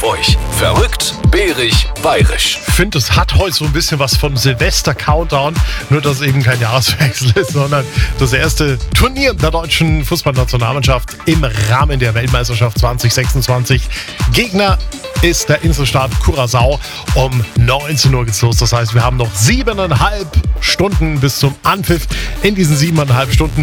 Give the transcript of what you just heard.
euch. Verrückt, bärig, bayerisch. Ich finde, es hat heute so ein bisschen was vom Silvester-Countdown. Nur, dass es eben kein Jahreswechsel ist, sondern das erste Turnier der deutschen Fußballnationalmannschaft im Rahmen der Weltmeisterschaft 2026. Gegner ist der Inselstaat Curaçao. Um 19 Uhr geht's los. Das heißt, wir haben noch 7,5 Stunden bis zum Anpfiff. In diesen 7,5 Stunden